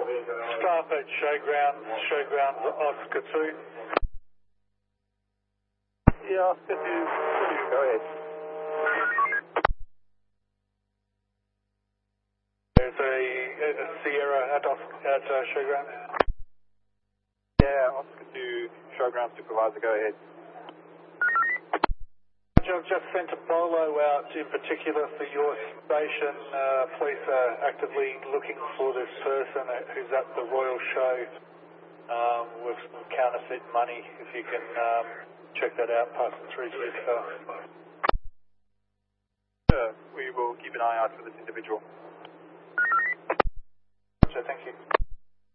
Staff at showgrounds Oscar 2. Yeah, Oscar 2, go ahead. There's a Sierra at showground. Yeah, Oscar 2, showground supervisor, go ahead. I've just sent a bolo out in particular for your station. Police are actively looking for this person who's at the Royal Show with some counterfeit money. If you can check that out, pass it through to yourself. Sure, we will keep an eye out for this individual. So thank you.